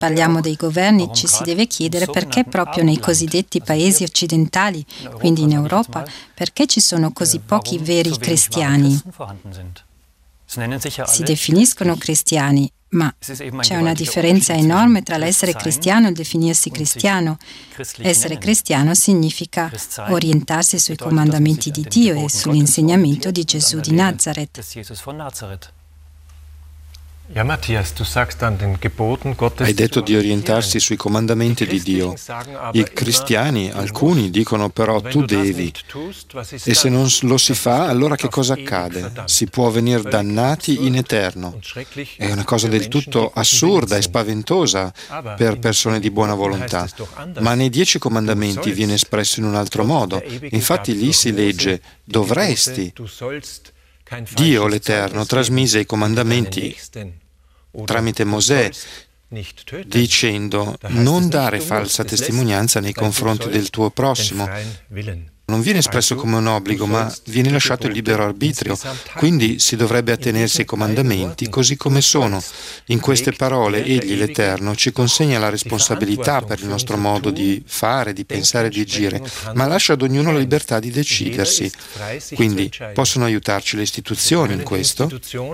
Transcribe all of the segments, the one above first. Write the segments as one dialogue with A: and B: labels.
A: parliamo dei governi, ci si deve chiedere perché proprio nei cosiddetti paesi occidentali, quindi in Europa, perché ci sono così pochi veri cristiani. Si definiscono cristiani, ma c'è una differenza enorme tra l'essere cristiano e il definirsi cristiano. Essere cristiano significa orientarsi sui comandamenti di Dio e sull'insegnamento di Gesù di Nazareth.
B: Hai detto di orientarsi sui comandamenti di Dio. I cristiani, alcuni, dicono però tu devi. E se non lo si fa, allora che cosa accade? Si può venire dannati in eterno. È una cosa del tutto assurda e spaventosa per persone di buona volontà. Ma nei 10 comandamenti viene espresso in un altro modo. Infatti lì si legge dovresti. Dio l'Eterno trasmise i comandamenti tramite Mosè dicendo non dare falsa testimonianza nei confronti del tuo prossimo. Non viene espresso come un obbligo, ma viene lasciato il libero arbitrio. Quindi si dovrebbe attenersi ai comandamenti così come sono. In queste parole, Egli, l'Eterno, ci consegna la responsabilità per il nostro modo di fare, di pensare e di agire, ma lascia ad ognuno la libertà di decidersi. Quindi possono aiutarci le istituzioni in questo?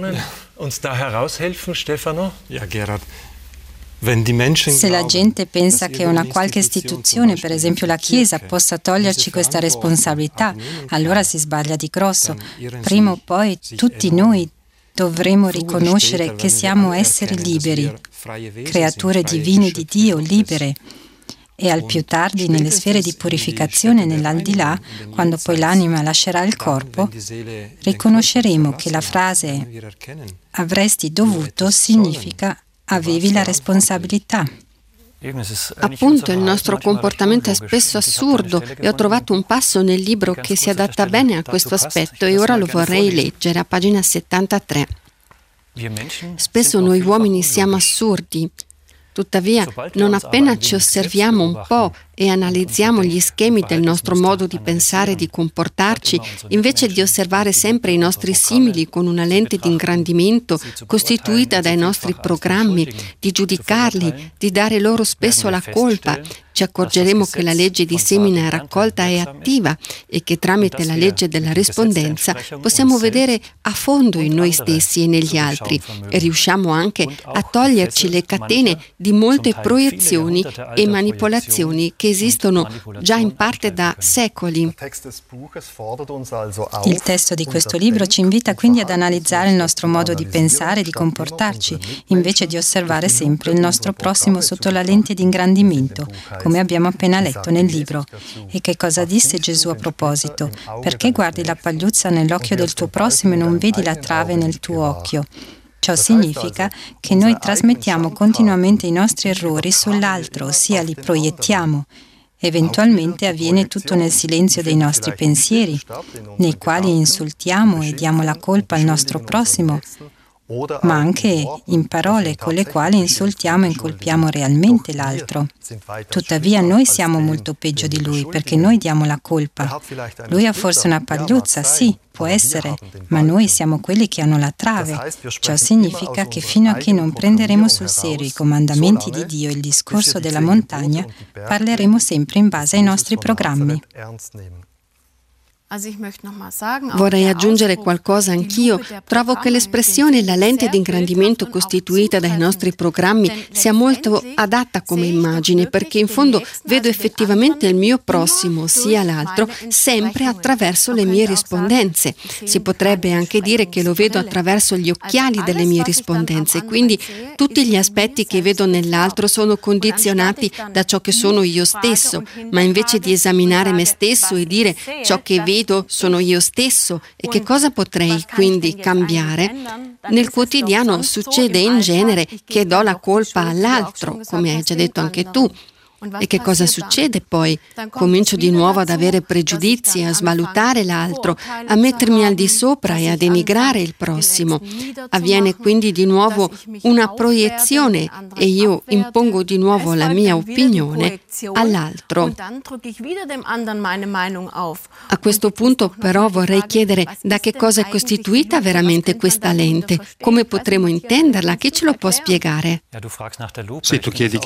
A: Se la gente pensa che una qualche istituzione, per esempio la Chiesa, possa toglierci questa responsabilità, allora si sbaglia di grosso. Prima o poi tutti noi dovremo riconoscere che siamo esseri liberi, creature divine di Dio, libere. E al più tardi, nelle sfere di purificazione nell'aldilà, quando poi l'anima lascerà il corpo, riconosceremo che la frase avresti dovuto significa avevi la responsabilità.
C: Appunto, il nostro comportamento è spesso assurdo e ho trovato un passo nel libro che si adatta bene a questo aspetto e ora lo vorrei leggere a pagina 73. Spesso noi uomini siamo assurdi. Tuttavia, non appena ci osserviamo un po' e analizziamo gli schemi del nostro modo di pensare e di comportarci, invece di osservare sempre i nostri simili con una lente di ingrandimento costituita dai nostri programmi, di giudicarli, di dare loro spesso la colpa, ci accorgeremo che la legge di semina e raccolta è attiva e che tramite la legge della rispondenza possiamo vedere a fondo in noi stessi e negli altri e riusciamo anche a toglierci le catene di molte proiezioni e manipolazioni che esistono già in parte da secoli.
A: Il testo di questo libro ci invita quindi ad analizzare il nostro modo di pensare e di comportarci, invece di osservare sempre il nostro prossimo sotto la lente di ingrandimento, come abbiamo appena letto nel libro. E che cosa disse Gesù a proposito? Perché guardi la pagliuzza nell'occhio del tuo prossimo e non vedi la trave nel tuo occhio? Ciò significa che noi trasmettiamo continuamente i nostri errori sull'altro, ossia li proiettiamo. Eventualmente avviene tutto nel silenzio dei nostri pensieri, nei quali insultiamo e diamo la colpa al nostro prossimo, ma anche in parole con le quali insultiamo e incolpiamo realmente l'altro. Tuttavia noi siamo molto peggio di lui, perché noi diamo la colpa. Lui ha forse una pagliuzza, sì, può essere, ma noi siamo quelli che hanno la trave. Ciò significa che fino a che non prenderemo sul serio i comandamenti di Dio e il discorso della montagna, parleremo sempre in base ai nostri programmi.
C: Vorrei aggiungere qualcosa anch'io. Trovo che l'espressione la lente di ingrandimento costituita dai nostri programmi sia molto adatta come immagine, perché in fondo vedo effettivamente il mio prossimo, sia l'altro, sempre attraverso le mie rispondenze. Si potrebbe anche dire che lo vedo attraverso gli occhiali delle mie rispondenze, quindi tutti gli aspetti che vedo nell'altro sono condizionati da ciò che sono io stesso, ma invece di esaminare me stesso e dire ciò che vedo sono io stesso e che cosa potrei quindi cambiare, nel quotidiano succede in genere che do la colpa all'altro, come hai già detto anche tu. E che cosa succede poi? Comincio di nuovo ad avere pregiudizi, a svalutare l'altro, a mettermi al di sopra e a denigrare il prossimo. Avviene quindi di nuovo una proiezione e io impongo di nuovo la mia opinione all'altro. A questo punto però vorrei chiedere da che cosa è costituita veramente questa lente? Come potremo intenderla? Chi ce lo può spiegare?
B: Sì, tu chiedi